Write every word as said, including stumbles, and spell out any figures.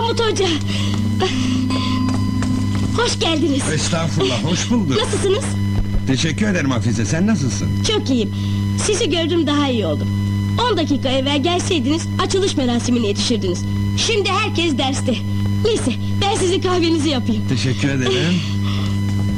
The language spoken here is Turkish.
Mahmut Hoca! Hoş geldiniz. Estağfurullah, hoş bulduk. Nasılsınız? Teşekkür ederim Hafize, sen nasılsın? Çok iyiyim. Sizi gördüm, daha iyi oldum. On dakika evvel gelseydiniz açılış merasimine yetişirdiniz. Şimdi herkes derste. Neyse, ben sizin kahvenizi yapayım. Teşekkür ederim.